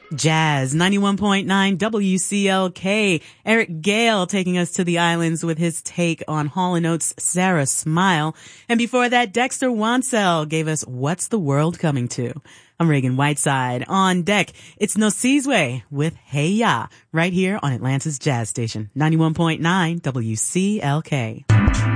Jazz 91.9 WCLK. Eric Gale taking us to the islands with his take on Hall & Oates' Sarah Smile. And before that, Dexter Wansell gave us What's the World Coming To? I'm Reagan Whiteside. On deck, it's Nosizwe with Hey Ya, right here on Atlanta's Jazz Station, 91.9 WCLK.